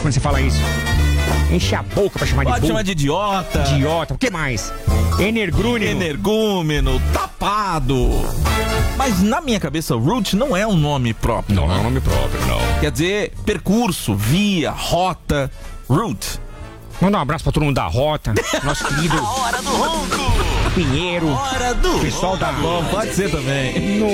quando você fala isso. Enche a boca pra chamar de burro. Pode chamar de idiota. Idiota. O que mais? Energúmeno, tapado. Mas na minha cabeça, route não é um nome próprio. Não é um nome próprio, não. Quer dizer, percurso, via, rota, route. Manda um abraço pra todo mundo da Rota, nosso querido A hora do ronco. Pinheiro, Hora do pessoal da... Bom, pode ser também.